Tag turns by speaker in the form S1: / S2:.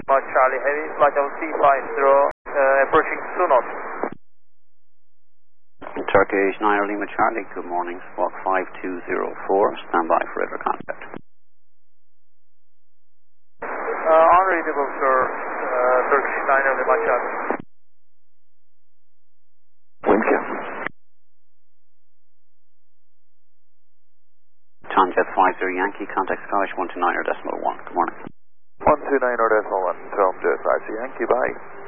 S1: Charlie Heavy, flight level C50, approaching Sunot.
S2: Turkish 9 Lima Charlie, good morning, squawk 5204, stand by for radar contact.
S1: Unreadable, sir, Turkish 9 Lima Charlie.
S3: Wind chill.
S2: Tonjet 50 Yankee, contact Scottish 129.1. Good morning.
S3: 129.1, Tom Jet 50 Yankee, bye.